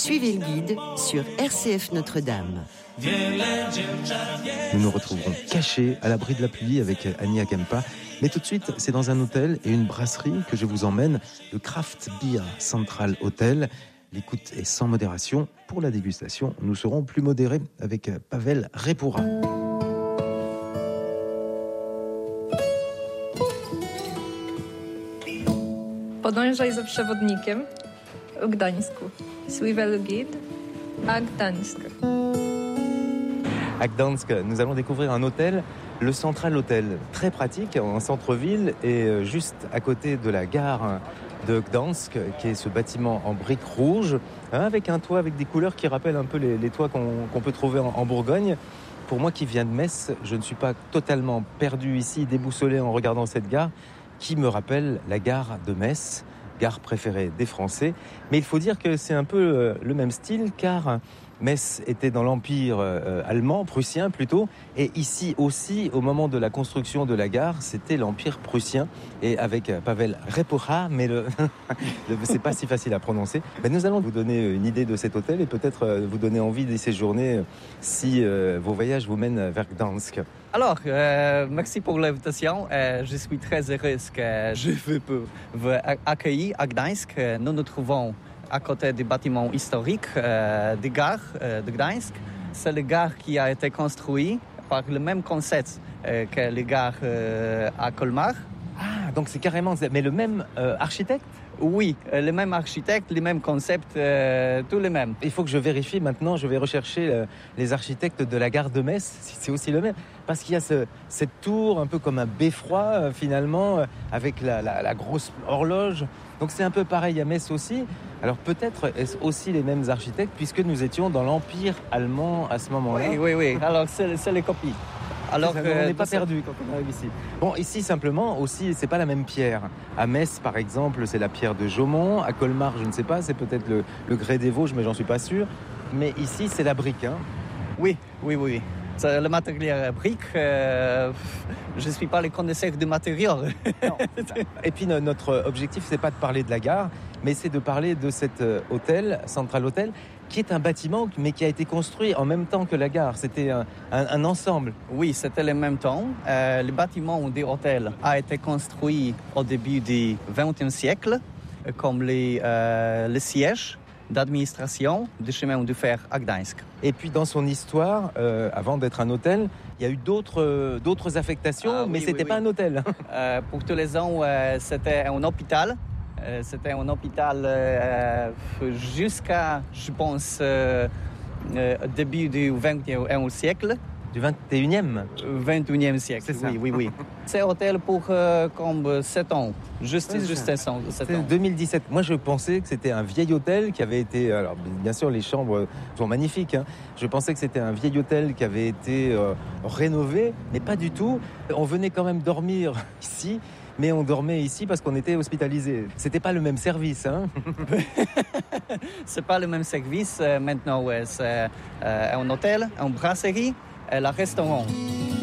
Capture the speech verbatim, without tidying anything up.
Suivez le guide sur R C F Notre-Dame. Nous nous retrouverons cachés à l'abri de la pluie avec Annie Akempa. Mais tout de suite, c'est dans un hôtel et une brasserie que je vous emmène, le Craft Beer Central Hotel. L'écoute est sans modération. Pour la dégustation, nous serons plus modérés avec Paweł Repura. Podążaj za przewodnikiem w Gdańsku. Suivez le guide à Gdańsk. À Gdańsk, nous allons découvrir un hôtel, le Central Hotel, très pratique en centre-ville et juste à côté de la gare de Gdańsk, qui est ce bâtiment en briques rouges, hein, avec un toit avec des couleurs qui rappellent un peu les, les toits qu'on, qu'on peut trouver en, en Bourgogne. Pour moi qui viens de Metz, je ne suis pas totalement perdu ici, déboussolé en regardant cette gare, qui me rappelle la gare de Metz, gare préférée des Français. Mais il faut dire que c'est un peu le même style, car Metz était dans l'Empire euh, allemand, prussien plutôt, et ici aussi, au moment de la construction de la gare, c'était l'Empire prussien, et avec Paweł Repura, mais le, le c'est pas si facile à prononcer. Ben, nous allons vous donner une idée de cet hôtel et peut-être euh, vous donner envie d'y séjourner si euh, vos voyages vous mènent vers Gdańsk. Alors, euh, merci pour l'invitation. Euh, je suis très heureuse que je vous, vous accueillir à Gdańsk. Nous nous trouvons à côté du bâtiment historique euh, de gare euh, de Gdańsk. C'est le gare qui a été construit par le même concept euh, que le gare euh, à Colmar. Ah, donc c'est carrément... Mais le même euh, architecte ? Oui, euh, le même architecte, le même concept, euh, tout le même. Il faut que je vérifie maintenant, je vais rechercher euh, les architectes de la gare de Metz, si c'est aussi le même. Parce qu'il y a ce, cette tour, un peu comme un beffroi, euh, finalement, euh, avec la, la, la grosse horloge. Donc c'est un peu pareil à Metz aussi. Alors peut-être est-ce aussi les mêmes architectes, puisque nous étions dans l'Empire allemand à ce moment-là. Oui, oui, oui. Alors c'est, c'est les copies. Alors ça, on n'est pas perdu quand on arrive ici. Bon, ici simplement aussi, c'est pas la même pierre. À Metz, par exemple, c'est la pierre de Jaumont. À Colmar, je ne sais pas, c'est peut-être le, le grès des Vosges, mais j'en suis pas sûr. Mais ici, c'est la brique, hein. Oui, oui, oui. C'est le matériel brique. Euh, je ne suis pas le connaisseur du matériel. Non. Et puis notre objectif, c'est pas de parler de la gare, mais c'est de parler de cet hôtel, Central Hotel, qui est un bâtiment, mais qui a été construit en même temps que la gare. C'était un, un, un ensemble. Oui, c'était le même temps. Euh, le bâtiment du hôtel a été construit au début du vingtième siècle, comme les, euh, le siège d'administration du chemin de fer à Gdańsk. Et puis dans son histoire, euh, avant d'être un hôtel, il y a eu d'autres, euh, d'autres affectations, ah, mais oui, c'était oui, pas oui. un hôtel. Euh, pour tous les ans, euh, c'était un hôpital. Euh, c'était un hôpital euh, jusqu'à, je pense, euh, euh, début du vingt et unième siècle. Du vingt et unième vingt et unième siècle, c'est ça. Oui, oui, oui. C'est un hôtel pour euh, comme sept ans, juste, oui, juste sept ans. C'était deux mille dix-sept. Moi, je pensais que c'était un vieil hôtel qui avait été... Alors, bien sûr, les chambres sont magnifiques. Hein. Je pensais que c'était un vieil hôtel qui avait été euh, rénové, mais pas du tout. On venait quand même dormir ici, mais on dormait ici parce qu'on était hospitalisés. C'était pas le même service, hein. C'est pas le même service. Maintenant, ouais, c'est euh, un hôtel, une brasserie et un restaurant.